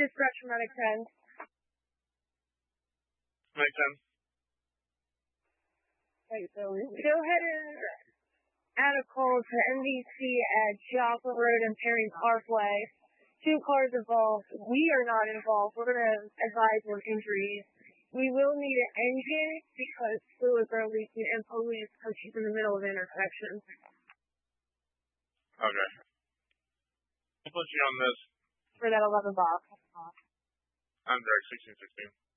Dispatch from Medic 10. Medic 10. Right, so go ahead and add a call to NBC at Joplin Road and Perry Parkway. 2 cars involved. We are not involved. We're going to advise on injuries. We will need an engine because fluids are leaking and police because she's in the middle of intersection. Okay. I'll put you on this. For that 11 box. I'm direct 1616.